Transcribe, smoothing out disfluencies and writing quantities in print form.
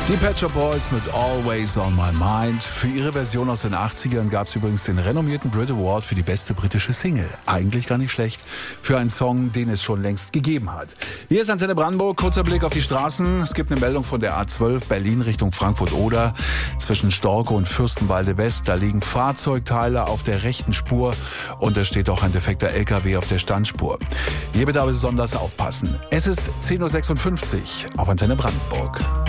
Die Pet Shop Boys mit Always on My Mind. Für ihre Version aus den 80ern gab es übrigens den renommierten Brit Award für die beste britische Single. Eigentlich gar nicht schlecht für einen Song, den es schon längst gegeben hat. Hier ist Antenne Brandenburg, kurzer Blick auf die Straßen. Es gibt eine Meldung von der A12 Berlin Richtung Frankfurt-Oder. Zwischen Storke und Fürstenwalde West, da liegen Fahrzeugteile auf der rechten Spur und es steht auch ein defekter LKW auf der Standspur. Hier bitte aber besonders aufpassen. Es ist 10.56 Uhr auf Antenne Brandenburg.